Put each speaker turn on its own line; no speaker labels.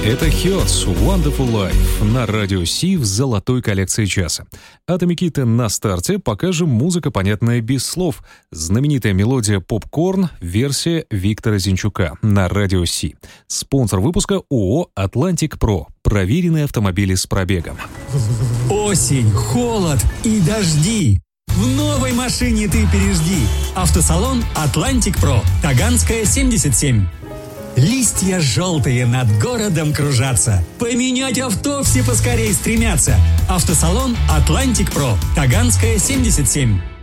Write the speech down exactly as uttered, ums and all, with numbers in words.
Это Hurts Wonderful Life на радио Си в золотой коллекции часа. От Амикиты на старте покажем музыка, понятная без слов. Знаменитая мелодия «Попкорн», версия Виктора Зинчука на радио Си. Спонсор выпуска ООО «Атлантик Про». Проверенные автомобили с пробегом.
Осень, холод и дожди. В новой машине ты пережди. Автосалон «Атлантик Про». Таганская, семьдесят семь. Листья желтые над городом кружатся. Поменять авто все поскорей стремятся. Автосалон «Атлантик Про». Таганская, семьдесят семь.